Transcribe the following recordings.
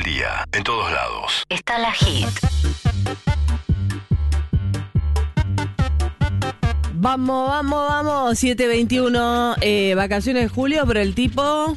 del día, en todos lados. Está la Hit. Vamos, 7:21, vacaciones de julio, pero el tipo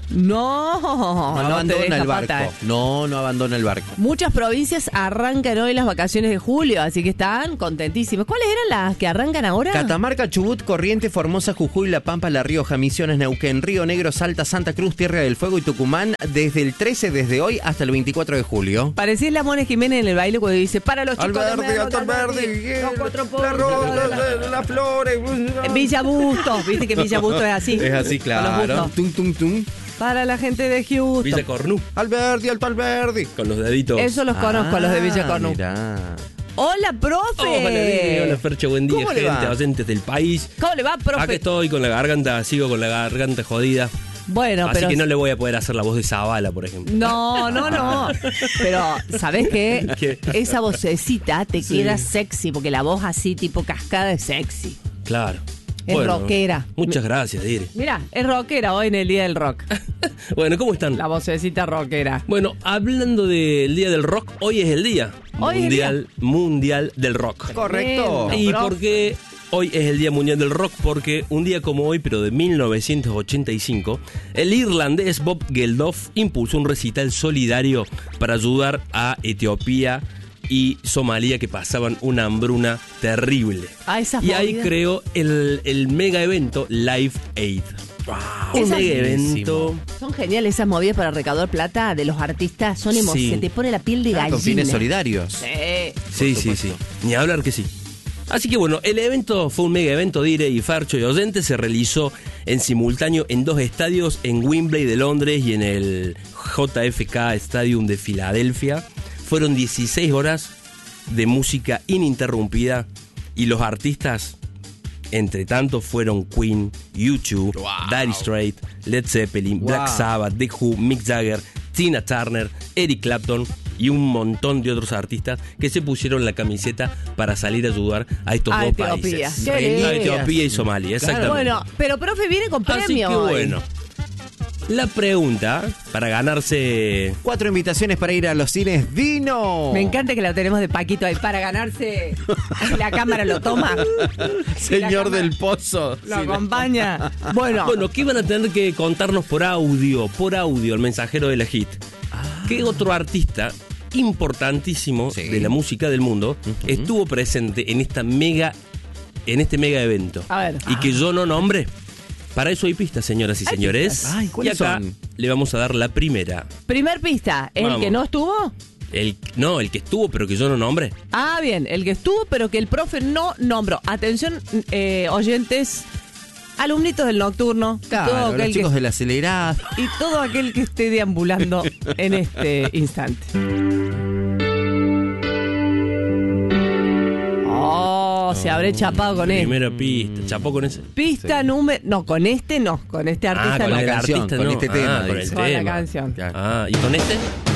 no abandona el barco. pata. No abandona el barco. Muchas provincias arrancan hoy las vacaciones de julio, así que están contentísimos. ¿Cuáles eran las que arrancan ahora? Catamarca, Chubut, Corrientes, Formosa, Jujuy, La Pampa, La Rioja, Misiones, Neuquén, Río Negro, Salta, Santa Cruz, Tierra del Fuego y Tucumán desde el 13, desde hoy hasta el 24 de julio. Parecía la Mona Jiménez en el baile cuando dice, para los chicos Al verde, los cuatro la puntos, las flores. Villa Bustos, viste que Villa Bustos es así. Es así, Con los claro. bustos. Tum, tum, tum. Para la gente de Houston. Villa Cornú, Alberdi, Alto Alberdi. con los deditos. Eso los conozco, los de Villa Cornú. Mirá. Hola, profe. Hola Fercho, buen día, ¿Cómo le gente, va? oyentes del país. ¿Cómo le va, profe? Acá estoy con la garganta, sigo con la garganta jodida. Bueno, Así pero... que no le voy a poder hacer la voz de Zavala, por ejemplo. No. Pero, ¿sabés qué? ¿Qué? Esa vocecita te queda sexy, porque la voz así, tipo cascada, es sexy. Claro. Es rockera. Muchas gracias, Dire. Mira, es rockera hoy en el Día del Rock. Bueno, ¿cómo están? La vocecita rockera. Bueno, hablando del Día del Rock, hoy es el día Hoy es el mundial del rock. Correcto. Tremendo. ¿Y profe. por qué hoy es el Día Mundial del Rock? Porque un día como hoy, pero de 1985, el irlandés Bob Geldof impulsó un recital solidario para ayudar a Etiopía y Somalia, que pasaban una hambruna terrible. Ah, esas Y ahí movidas. creó el mega evento Live Aid. Un Esas- mega evento. Son geniales esas movidas para recaudar plata de los artistas. Son Sí. Se te pone la piel de gallina. Con fines solidarios. Sí. Ni hablar que sí. Así que bueno, el evento fue un mega evento, Dire y Fercho y oyentes. Se realizó en simultáneo en 2 estadios, en Wembley de Londres y en el JFK Stadium de Filadelfia. Fueron 16 horas de música ininterrumpida y los artistas, entre tanto, fueron Queen, U2, Dire Straits, Led Zeppelin, Black Sabbath, The Who, Mick Jagger, Tina Turner, Eric Clapton y un montón de otros artistas que se pusieron la camiseta para salir a ayudar a estos A dos Etiopía. países. Qué lindo. A Etiopía y Somalia, exactamente. Bueno, pero profe viene con premio. Así que hoy. bueno, la pregunta para ganarse... 4 invitaciones para ir a los cines. ¡Vino! Me encanta que la tenemos de Paquito ahí para ganarse. La cámara lo toma. Señor La del Pozo. Lo acompaña. Bueno, Bueno, ¿qué van a tener que contarnos por audio, el mensajero de la hit? ¿Qué otro artista importantísimo Sí. de la música del mundo estuvo presente en este mega evento? A ver. Y que yo no nombre. Para eso hay pistas, señoras y señores. pistas. Ay, y ¿cuáles acá son? le vamos a dar la primera. primer pista. ¿El Vamos. que no estuvo? El que estuvo, pero que yo no nombre. Ah, bien. El que estuvo, pero que el profe no nombró. Atención, oyentes, alumnitos del nocturno. Claro, todo los aquel chicos que, del acelerado. y todo aquel que esté deambulando en este instante. Oh, se habré chapado con él. Primera pista. ¿Chapó con ese? Pista número... No, con este no. Con este artista con no. el canción, artista con no. este tema, Con el dice. Con la tema. canción. Ah, ¿y con este?